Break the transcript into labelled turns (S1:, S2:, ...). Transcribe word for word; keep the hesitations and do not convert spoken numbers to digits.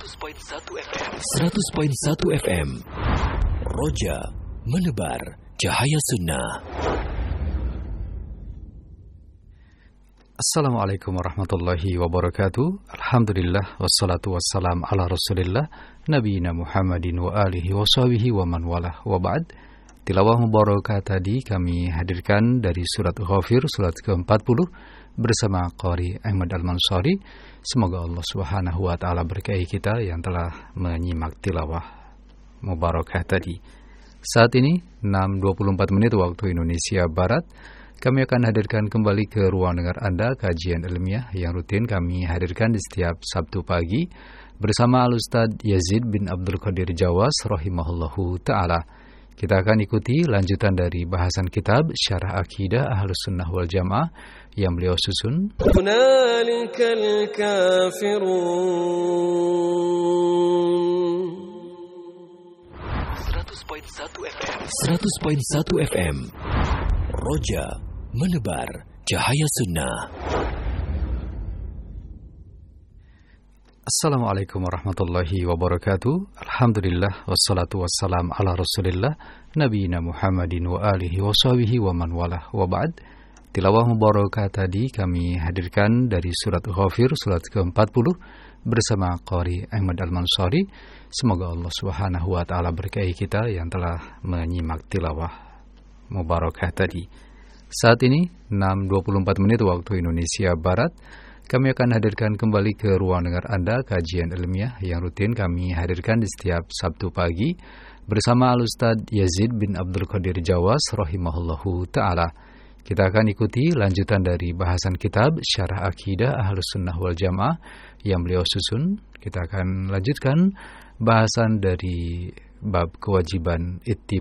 S1: seratus koma satu F M. Roja menebar cahaya sunnah.
S2: Assalamualaikum warahmatullahi wabarakatuh. Alhamdulillah wassalatu wassalam ala Rasulillah nabiyina Muhammadin wa alihi wa sahbihi wa man walah wa ba'd. Tilawah mubarakah tadi kami hadirkan dari surat Ghafir surat ke empat puluh bersama Qari Ahmad Al-Mansari. Semoga Allah Subhanahu wa taala berkahi kita yang telah menyimak tilawah mubarakah tadi. Saat ini enam dua puluh empat menit waktu Indonesia Barat. Kami akan hadirkan kembali ke ruang dengar Anda kajian ilmiah yang rutin kami hadirkan di setiap Sabtu pagi bersama Al-Ustaz Yazid bin Abdul Qadir Jawas rahimahullahu ta'ala. Kita akan ikuti lanjutan dari bahasan kitab Syarah Aqidah Ahlus Sunnah wal Jamaah yang beliau susun.
S3: Hunalikal kafirun.
S1: seratus koma satu F M. Roja menebar cahaya sunnah.
S2: Assalamualaikum warahmatullahi wabarakatuh. Alhamdulillah wassalatu wassalam ala Rasulillah nabiyina Muhammadin wa alihi wa sahbihi wa man walah wa ba'd. Tilawah mubarakah tadi kami hadirkan dari surat Ghafir surat ke empat puluh bersama Qari Ahmad Al-Mansari. Semoga Allah Subhanahu wa taala berkahi kita yang telah menyimak tilawah mubarakah tadi. Saat ini enam dua puluh empat menit waktu Indonesia Barat. Kami akan hadirkan kembali ke ruang dengar Anda kajian ilmiah yang rutin kami hadirkan di setiap Sabtu pagi bersama Al-Ustaz Yazid bin Abdul Qadir Jawas rahimahullahu ta'ala. Kita akan ikuti lanjutan dari bahasan kitab Syarah Aqidah Ahlus Sunnah wal Jamaah yang beliau susun. Kita akan lanjutkan bahasan dari bab kewajiban ittiba